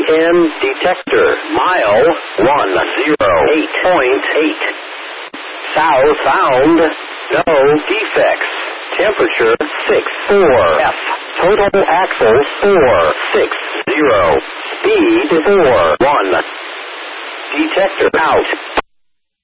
EN detector. Mile 108.8. South found. No defects. Temperature 64. F. Total axles 460. Speed 41. Detector out.